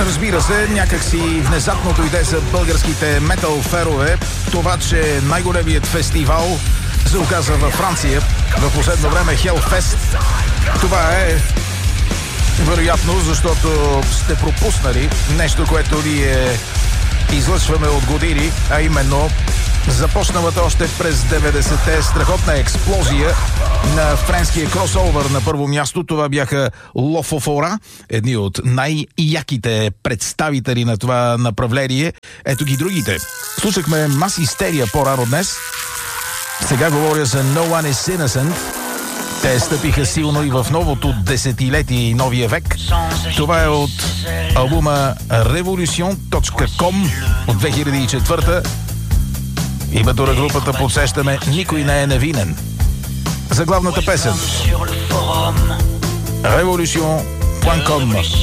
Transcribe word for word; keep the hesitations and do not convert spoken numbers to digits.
Разбира се, някакси внезапно дойде за българските метал ферове това, че най-големият фестивал се оказа във Франция в последно време Hellfest. Това е вероятно, защото сте пропуснали нещо, което ние излъчваме от години, а именно започналата още през деветдесетте страхотна експлозия на френския кросовър. На първо място това бяха Лофофора, едни от най-яките представители на това направление. Ето ги другите. Слушахме Mass Hysteria по-рано днес. Сега говоря за No One Is Innocent. Те стъпиха силно и в новото десетилетие и новия век. Това е от албума Revolution точка com от две хиляди и четвърта. Името на групата подсещаме "Никой не е невинен". За главната песен Revolution точка com.